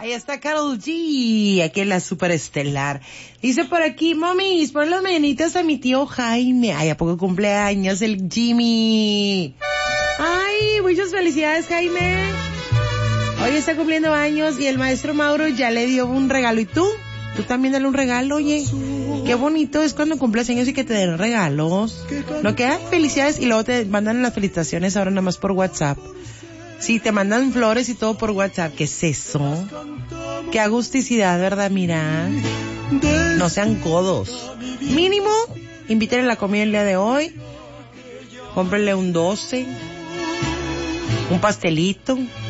Ahí está Karol G, aquí en la Superestelar. Dice por aquí, mamis, pon las mañanitas a mi tío Jaime. Ay, ¿a poco cumpleaños el Jimmy? Ay, muchas felicidades, Jaime. Hoy está cumpliendo años y el maestro Mauro ya le dio un regalo. ¿Y tú? Tú también dale un regalo, oye. Qué bonito es cuando cumples años y que te den regalos. ¿No queda? Felicidades y luego te mandan las felicitaciones ahora nada más por WhatsApp. Sí, te mandan flores y todo por WhatsApp. ¿Qué es eso? Qué agusticidad, ¿verdad? Mira. No sean codos. Mínimo, invítenle a la comida el día de hoy. Cómprenle un 12. Un pastelito.